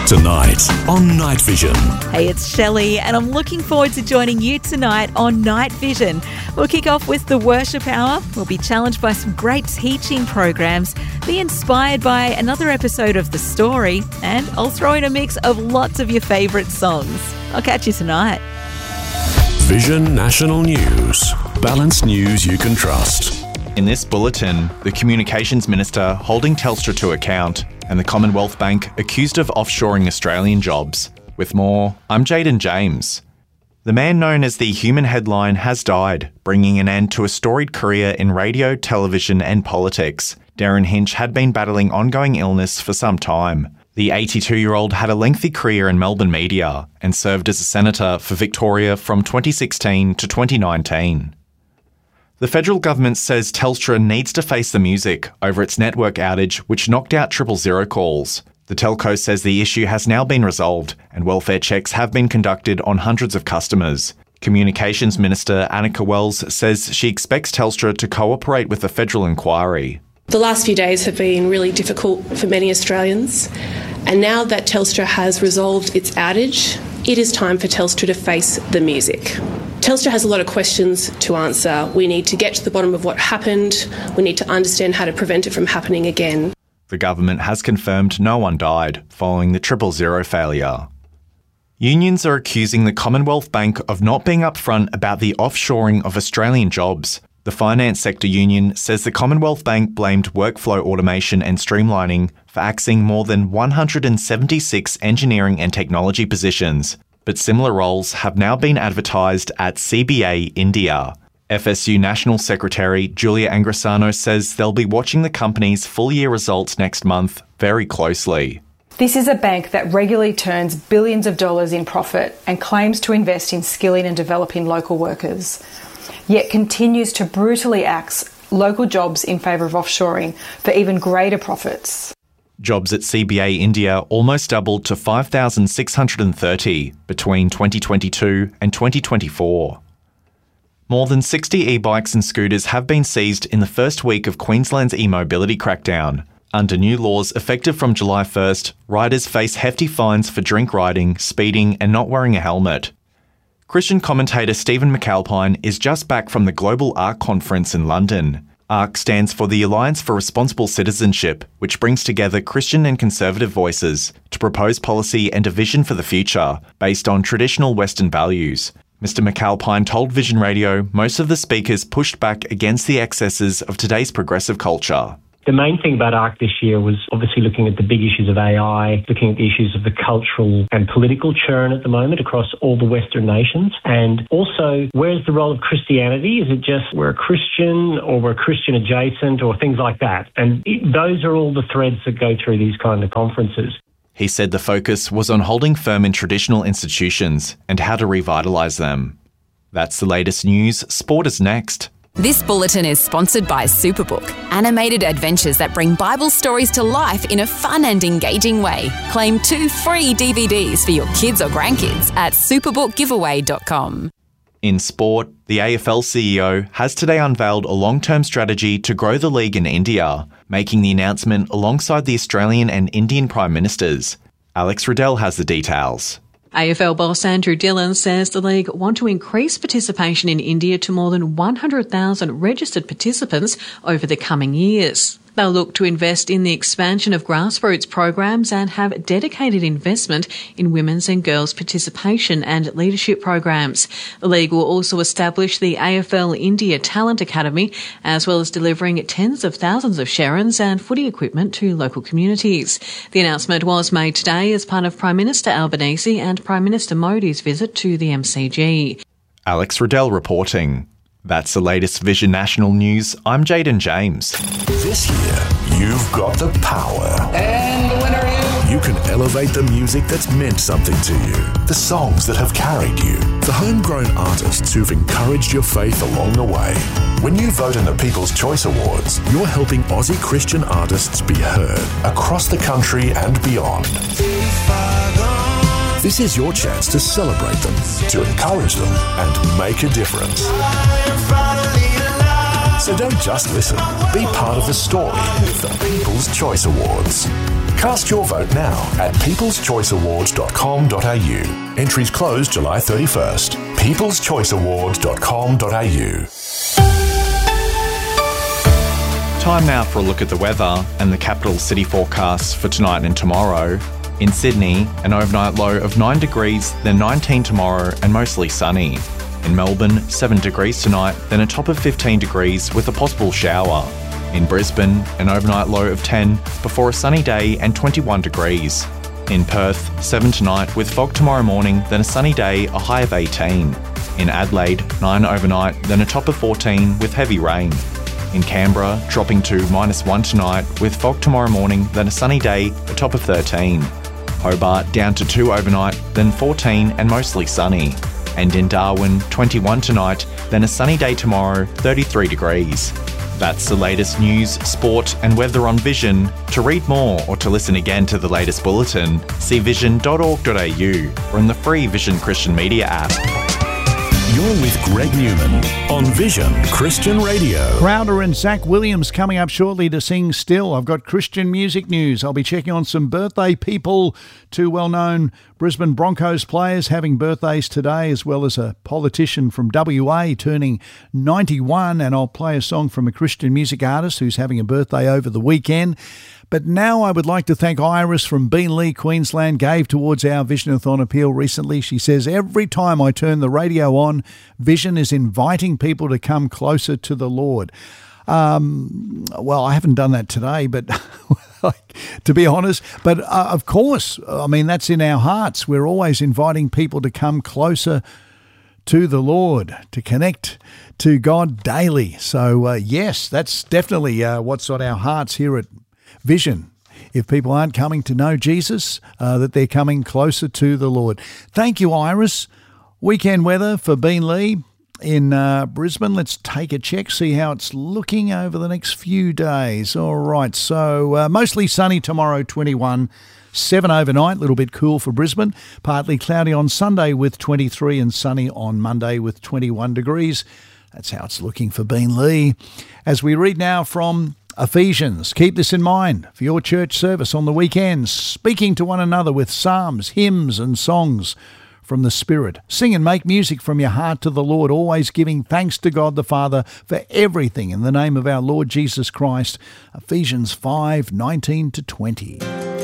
Tonight on Night Vision. Hey, it's Shelley, and I'm looking forward to joining you tonight on Night Vision. We'll kick off with the worship hour. We'll be challenged by some great teaching programs, be inspired by another episode of The Story, and I'll throw in a mix of lots of your favourite songs. I'll catch you tonight. Vision National News. Balanced news you can trust. In this bulletin, the Communications Minister holding Telstra to account and the Commonwealth Bank accused of offshoring Australian jobs. With more, I'm Jaden James. The man known as the Human Headline has died, bringing an end to a storied career in radio, television and politics. Darren Hinch had been battling ongoing illness for some time. The 82-year-old had a lengthy career in Melbourne media and served as a senator for Victoria from 2016 to 2019. The federal government says Telstra needs to face the music over its network outage, which knocked out 000 calls. The telco says the issue has now been resolved and welfare checks have been conducted on hundreds of customers. Communications Minister Annika Wells says she expects Telstra to cooperate with the federal inquiry. The last few days have been really difficult for many Australians, and now that Telstra has resolved its outage, it is time for Telstra to face the music. Telstra has a lot of questions to answer. We need to get to the bottom of what happened. We need to understand how to prevent it from happening again. The government has confirmed no one died following the 000 failure. Unions are accusing the Commonwealth Bank of not being upfront about the offshoring of Australian jobs. The finance sector union says the Commonwealth Bank blamed workflow automation and streamlining for axing more than 176 engineering and technology positions. But similar roles have now been advertised at CBA India. FSU National Secretary Julia Angrisano says they'll be watching the company's full-year results next month very closely. This is a bank that regularly turns billions of dollars in profit and claims to invest in skilling and developing local workers, yet continues to brutally axe local jobs in favour of offshoring for even greater profits. Jobs at CBA India almost doubled to 5,630 between 2022 and 2024. More than 60 e-bikes and scooters have been seized in the first week of Queensland's e-mobility crackdown. Under new laws effective from July 1st, riders face hefty fines for drink riding, speeding and not wearing a helmet. Christian commentator Stephen McAlpine is just back from the Global ARC conference in London. ARC stands for the Alliance for Responsible Citizenship, which brings together Christian and conservative voices to propose policy and a vision for the future based on traditional Western values. Mr. McAlpine told Vision Radio most of the speakers pushed back against the excesses of today's progressive culture. The main thing about ARC this year was obviously looking at the big issues of AI, looking at the issues of the cultural and political churn at the moment across all the Western nations, and also where's the role of Christianity? Is it just we're a Christian or we're Christian adjacent or things like that? And those are all the threads that go through these kind of conferences. He said the focus was on holding firm in traditional institutions and how to revitalise them. That's the latest news. Sport is next. This bulletin is sponsored by Superbook, animated adventures that bring Bible stories to life in a fun and engaging way. Claim 2 free DVDs for your kids or grandkids at superbookgiveaway.com. In sport, the AFL CEO has today unveiled a long-term strategy to grow the league in India, making the announcement alongside the Australian and Indian Prime Ministers. Alex Riddell has the details. AFL boss Andrew Dillon says the league want to increase participation in India to more than 100,000 registered participants over the coming years. They'll look to invest in the expansion of grassroots programs and have dedicated investment in women's and girls' participation and leadership programs. The league will also establish the AFL India Talent Academy, as well as delivering tens of thousands of Sherrins and footy equipment to local communities. The announcement was made today as part of Prime Minister Albanese and Prime Minister Modi's visit to the MCG. Alex Riddell reporting. That's the latest Vision National News. I'm Jaden James. This year, you've got the power. And the winner is... You can elevate the music that's meant something to you. The songs that have carried you. The homegrown artists who've encouraged your faith along the way. When you vote in the People's Choice Awards, you're helping Aussie Christian artists be heard across the country and beyond. This is your chance to celebrate them, to encourage them, and make a difference. So don't just listen. Be part of the story with the People's Choice Awards. Cast your vote now at peopleschoiceawards.com.au. Entries close July 31st. peopleschoiceawards.com.au. Time now for a look at the weather and the capital city forecasts for tonight and tomorrow. In Sydney, an overnight low of 9 degrees, then 19 tomorrow and mostly sunny. In Melbourne, 7 degrees tonight, then a top of 15 degrees with a possible shower. In Brisbane, an overnight low of 10 before a sunny day and 21 degrees. In Perth, 7 tonight with fog tomorrow morning, then a sunny day, a high of 18. In Adelaide, 9 overnight, then a top of 14 with heavy rain. In Canberra, dropping to -1 tonight with fog tomorrow morning, then a sunny day, a top of 13. Hobart down to 2 overnight, then 14 and mostly sunny. And in Darwin, 21 tonight, then a sunny day tomorrow, 33 degrees. That's the latest news, sport and weather on Vision. To read more or to listen again to the latest bulletin, see vision.org.au or in the free Vision Christian Media app. You're with Greg Newman on Vision Christian Radio. Crowder and Zach Williams coming up shortly to sing Still. I've got Christian music news. I'll be checking on some birthday people. 2 well-known Brisbane Broncos players having birthdays today, as well as a politician from WA turning 91. And I'll play a song from a Christian music artist who's having a birthday over the weekend. But now I would like to thank Iris from Beenleigh, Queensland, gave towards our Visionathon appeal recently. She says, every time I turn the radio on, Vision is inviting people to come closer to the Lord. Well, I haven't done that today, but to be honest, but of course, I mean, that's in our hearts. We're always inviting people to come closer to the Lord, to connect to God daily. So yes, that's definitely what's on our hearts here at Vision. If people aren't coming to know Jesus, that they're coming closer to the Lord. Thank you, Iris. Weekend weather for Beenleigh in Brisbane. Let's take a check, see how it's looking over the next few days. All right, so mostly sunny tomorrow, 21. 7 overnight, a little bit cool for Brisbane. Partly cloudy on Sunday with 23 and sunny on Monday with 21 degrees. That's how it's looking for Beenleigh. As we read now from Ephesians, keep this in mind for your church service on the weekends, speaking to one another with psalms, hymns and songs from the Spirit. Sing and make music from your heart to the Lord, always giving thanks to God the Father for everything in the name of our Lord Jesus Christ. Ephesians 5:19-20.